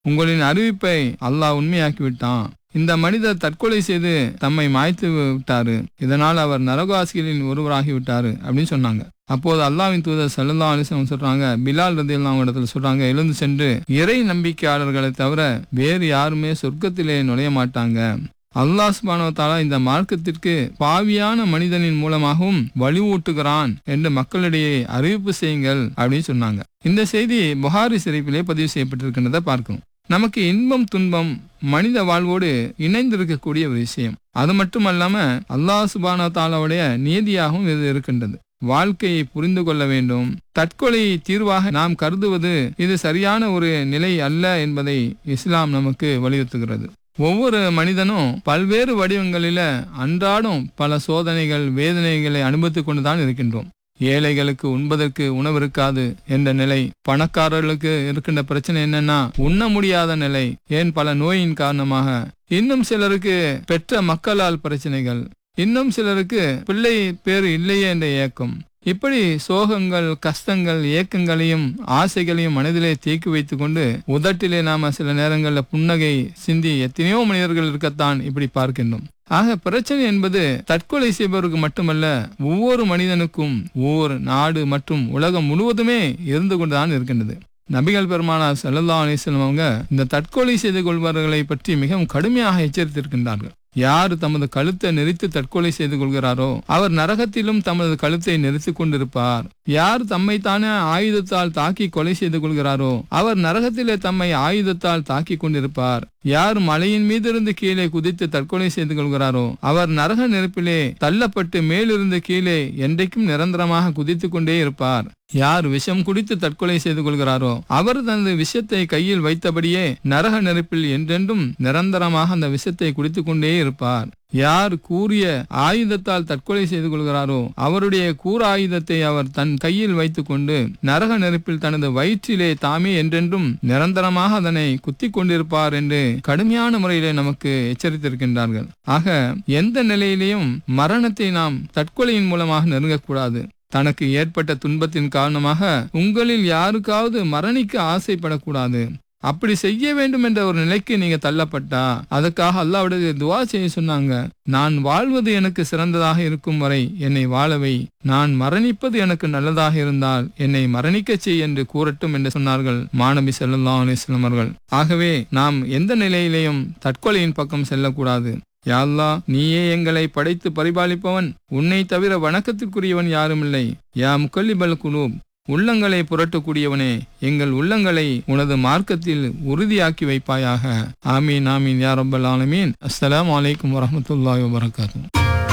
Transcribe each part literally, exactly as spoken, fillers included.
உங்களின் அறிவிப்பை அல்லாஹ் உண்மையாக்கி விட்டான். இந்த மனிதர் தற்கொலை செய்து தம்மை மாய்த்து விட்டாரு, இதனால் அவர் நரகவாசிகளின் ஒருவராகி விட்டாரு அப்படின்னு சொன்னாங்க. அப்போது அல்லாஹ்வின் தூதர் ஸல்லல்லாஹு அலைஹி வஸல்லம் சொல்றாங்க, பிலால் ரலியல்லாஹு இடத்துல சொல்றாங்க, எழுந்து சென்று இறை நம்பிக்கையாளர்களை தவிர வேறு யாருமே சொர்க்கத்திலே நுழைய மாட்டாங்க. அல்லாஹ் சுப்ஹானஹு வ தஆலா இந்த மார்க்கத்திற்கு பாவியான மனிதனின் மூலமாகவும் வழிவூட்டுகிறான் என்று மக்களிடையே அறிவிப்பு செய்யுங்கள் அப்படின்னு சொன்னாங்க. இந்த செய்தி புகாரி ஷரீஃபிலே பதிவு செய்யப்பட்டிருக்கின்றதை பார்க்கணும். நமக்கு இன்பம் துன்பம் மனித வாழ்வோடு இணைந்திருக்கக்கூடிய ஒரு விஷயம். அது மட்டுமல்லாம அல்லாஹ் சுப்ஹானஹு வ தஆலாவுடைய நீதியாகவும் இது இருக்கின்றது. வாழ்க்கையை புரிந்து கொள்ள வேண்டும். தற்கொலை தீர்வாக நாம் கருதுவது இது சரியான ஒரு நிலை அல்ல என்பதை இஸ்லாம் நமக்கு வலியுறுத்துகிறது. ஒவ்வொரு மனிதனும் பல்வேறு வடிவங்களில அன்றாடம் பல சோதனைகள் வேதனைகளை அனுபவித்துக் கொண்டுதான் இருக்கின்றோம். ஏழைகளுக்கு உண்பதற்கு உணவு இருக்காது என்ற நிலை, பணக்காரர்களுக்கு இருக்கின்ற பிரச்சனை என்னன்னா உண்ண முடியாத நிலை, ஏன் பல நோயின் காரணமாக, இன்னும் சிலருக்கு பெற்ற மக்களால் பிரச்சனைகள், இன்னும் சிலருக்கு பிள்ளை பேர் இல்லையே என்ற ஏக்கம். இப்படி சோகங்கள் கஷ்டங்கள் ஏக்கங்களையும் ஆசைகளையும் மனதிலே தேக்கி வைத்துக் கொண்டு உதட்டிலே நாம சில நேரங்களில் புன்னகை சிந்தி எத்தனையோ மனிதர்கள் இருக்கத்தான் இப்படி பார்க்கின்றோம். ஆக பிரச்சனை என்பது தற்கொலை செய்பவருக்கு மட்டுமல்ல, ஒவ்வொரு மனிதனுக்கும் ஒவ்வொரு நாடு மற்றும் உலகம் முழுவதுமே இருந்து கொண்டுதான் இருக்கின்றது. நபிகள் பெருமானார் ஸல்லல்லாஹு அலைஹி வஸல்லம் அவங்க இந்த தற்கொலை செய்து கொள்பவர்களை பற்றி மிகவும் கடுமையாக எச்சரித்திருக்கின்றார்கள். யார் தமது கழுத்தை நெரித்து தற்கொலை செய்து கொள்கிறாரோ அவர் நரகத்திலும் தமது கழுத்தை நெரித்து கொண்டிருப்பார். யார் தம்மை தானே ஆயுதத்தால் தாக்கி கொலை செய்து கொள்கிறாரோ அவர் நரகத்திலே தம்மை ஆயுதத்தால் தாக்கி கொண்டிருப்பார். யார் மலையின் மீதிருந்து கீழே குதித்து தற்கொலை செய்து கொள்கிறாரோ அவர் நரக நெருப்பிலே தள்ளப்பட்டு மேலிருந்து கீழே என்றைக்கும் நிரந்தரமாக குதித்து கொண்டே இருப்பார். யார் விஷம் குடித்து தற்கொலை செய்து கொள்கிறாரோ அவர் தனது விஷத்தை கையில் வைத்தபடியே நரக நெருப்பில் என்றென்றும் நிரந்தரமாக அந்த விஷத்தை குடித்து கொண்டே இருப்பார். யார் கூறிய ஆயுதத்தால் தற்கொலை செய்து கொள்கிறாரோ அவருடைய கூற ஆயுதத்தை அவர் தன் கையில் வைத்துக் கொண்டு நரக நெருப்பில் தனது வயிற்றிலே தாமே என்றென்றும் நிரந்தரமாக அதனை குத்தி கொண்டிருப்பார் என்று கடுமையான முறையிலே நமக்கு எச்சரித்திருக்கின்றார்கள். ஆக எந்த நிலையிலேயும் மரணத்தை நாம் தற்கொலையின் மூலமாக நெருங்கக்கூடாது. தனக்கு ஏற்பட்ட துன்பத்தின் காரணமாக உங்களில் யாருக்காவது மரணிக்க ஆசைப்படக்கூடாது. அப்படி செய்ய வேண்டும் என்ற ஒரு நிலைக்கு நீங்க தள்ளப்பட்டா அதுக்காக அல்லாஹ்விடத்தில் துஆ செய்ய சொன்னாங்க. நான் வாழ்வது எனக்கு சிறந்ததாக இருக்கும் வரை என்னை வாழவை, நான் மரணிப்பது எனக்கு நல்லதாக இருந்தால் என்னை மரணிக்க செய் என்று கூறட்டும் என்று சொன்னார்கள் மாநபி ஸல்லல்லாஹு அலைஹி வஸல்லம் அவர்கள். ஆகவே நாம் எந்த நிலையிலேயும் தற்கொலையின் பக்கம் செல்லக்கூடாது. யா அல்லாஹ், நீயே எங்களை படைத்து பரிபாலிப்பவன், உன்னை தவிர வணக்கத்திற்குரியவன் யாருமில்லை. யா முகல்லிபல் குலூப், உள்ளங்களை புரட்டக்கூடியவனே, எங்கள் உள்ளங்களை உனது மார்க்கத்தில் உறுதியாக்கி வைப்பாயாக. ஆமீன் ஆமீன் யா ரப்பல் ஆலமீன். அஸ்ஸலாமு அலைக்கும் வரஹ்மத்துல்லாஹி வபரகாத்துஹு.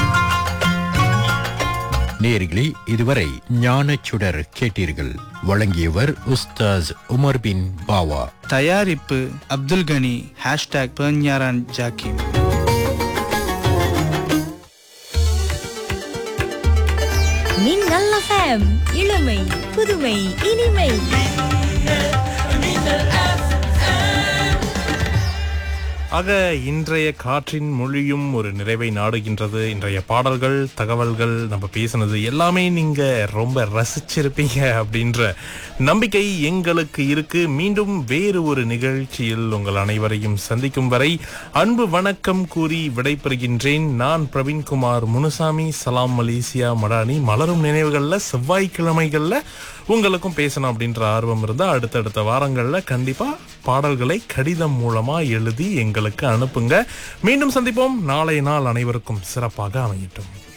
நேயர்களே, இதுவரை ஞானச்சுடர் கேட்டீர்கள். வழங்கியவர் உஸ்தாஸ் உமர் பின் பாவா. தயாரிப்பு அப்துல் கனி. ஹேஷ்டாக் பெர்ஞாரான் ஜாக்கிம். மின்னல் எஃப்எம், இளமை புதுமை இனிமை. ஆக இன்றைய காற்றின் மொழியும் ஒரு நிறைவை நாடுகின்றது. இன்றைய பாடல்கள் தகவல்கள் நம்ம பேசினது எல்லாமே நீங்க ரொம்ப ரசிச்சிருப்பீங்க அப்படின்ற நம்பிக்கை எங்களுக்கு இருக்கு. மீண்டும் வேறு ஒரு நிகழ்ச்சியில் உங்கள் அனைவரையும் சந்திக்கும் வரை அன்பு வணக்கம் கூறி விடைபெறுகின்றேன். நான் பிரவீன்குமார் முனுசாமி. சலாம் மலேசியா மடானி. மலரும் நினைவுகள்ல செவ்வாய்க்கிழமைகள்ல உங்களுக்கும் பேசணும் அப்படின்ற ஆர்வம் இருந்தா அடுத்தடுத்த வாரங்கள்ல கண்டிப்பா பாடல்களை கடிதம் மூலமா எழுதி எங்களுக்கு அனுப்புங்க. மீண்டும் சந்திப்போம். நாளைய நாள் அனைவருக்கும் சிறப்பாக அமையட்டும்.